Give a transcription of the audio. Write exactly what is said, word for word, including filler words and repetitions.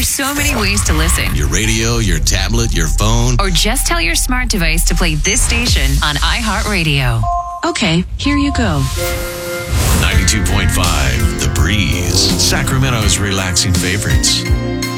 There's so many ways to listen. Your radio, your tablet, your phone. Or just tell your smart device to play this station on iHeartRadio. Okay, here you go. ninety-two point five The Breeze. Sacramento's relaxing favorites.